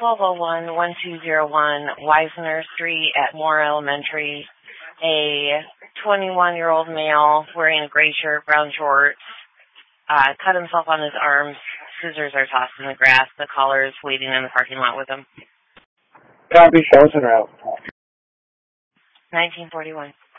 1201-1201 Weisner Street at Moore Elementary. A 21-year-old male wearing a gray shirt, brown shorts, cut himself on his arms. Scissors are tossed in the grass. The caller is waiting in the parking lot with him. Copy, shows and route. 1941.